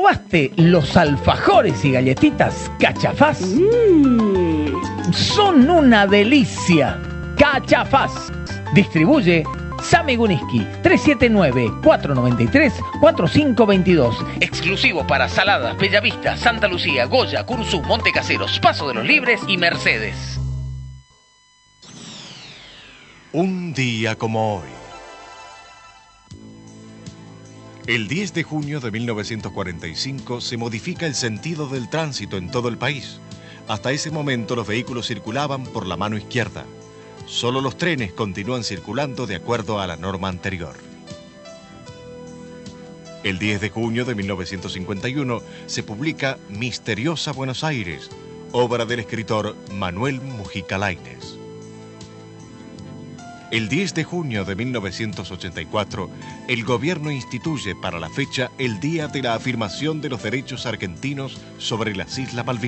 ¿Probaste los alfajores y galletitas Cachafaz? Son una delicia. Cachafaz. Distribuye Sami Guniski, 379-493-4522. Exclusivo para Saladas, Bellavista, Santa Lucía, Goya, Curzú, Monte Caseros, Paso de los Libres y Mercedes. Un día como hoy. El 10 de junio de 1945 se modifica el sentido del tránsito en todo el país. Hasta ese momento los vehículos circulaban por la mano izquierda. Solo los trenes continúan circulando de acuerdo a la norma anterior. El 10 de junio de 1951 se publica Misteriosa Buenos Aires, obra del escritor Manuel Mujica Lainez. El 10 de junio de 1984, el gobierno instituye para la fecha el Día de la Afirmación de los Derechos Argentinos sobre las Islas Malvinas.